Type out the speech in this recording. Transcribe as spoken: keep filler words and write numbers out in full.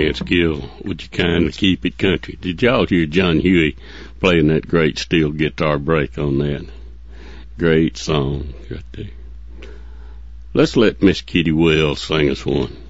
Skill, would you kindly keep it country? Did y'all hear John Huey playing that great steel guitar break on that? Great song right there. Let's let Miss Kitty Wells sing us one.